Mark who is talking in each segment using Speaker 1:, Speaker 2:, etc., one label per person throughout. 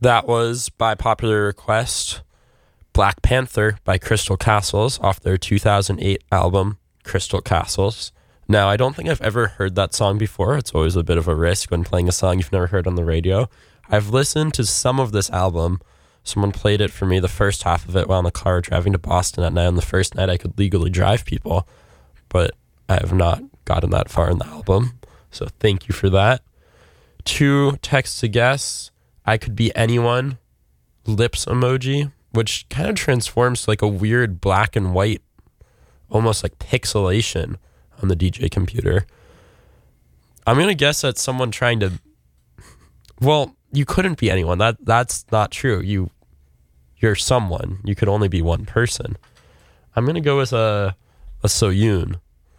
Speaker 1: That was, by popular request, Black Panther by Crystal Castles off their 2008 album, Crystal Castles. Now, I don't think I've ever heard that song before. It's always a bit of a risk when playing a song you've never heard on the radio. I've listened to some of this album. Someone played it for me, the first half of it, while in the car driving to Boston at night. On the first night I could legally drive people, but I have not gotten that far in the album. So thank you for that. 2 texts to guess. I Could Be Anyone, lips emoji, which kind of transforms to like a weird black and white, almost like pixelation on the DJ computer. I'm going to guess that's someone trying to... Well, you couldn't be anyone. That's not true. You're someone. You could only be one person. I'm going to go with a Soyoon.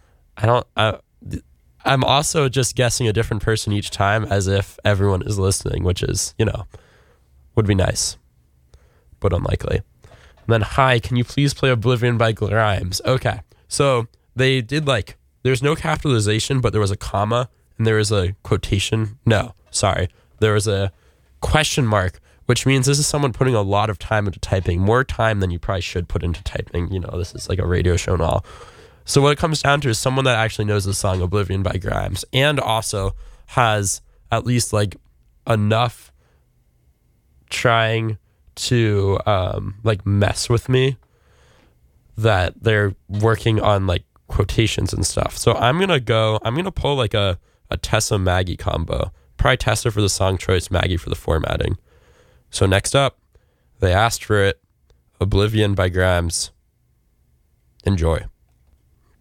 Speaker 1: I'm also just guessing a different person each time as if everyone is listening, which is, would be nice, but unlikely. And then, hi, can you please play Oblivion by Grimes? Okay, so they did there's no capitalization, but there was a comma, and there was a quotation. No, sorry. There was a question mark, which means this is someone putting a lot of time into typing, more time than you probably should put into typing. This is like a radio show and all. So what it comes down to is someone that actually knows the song Oblivion by Grimes and also has at least enough trying to mess with me that they're working on quotations and stuff. So I'm going to pull a Tessa Maggie combo. Probably Tessa for the song choice, Maggie for the formatting. So next up, they asked for it, Oblivion by Grimes. Enjoy.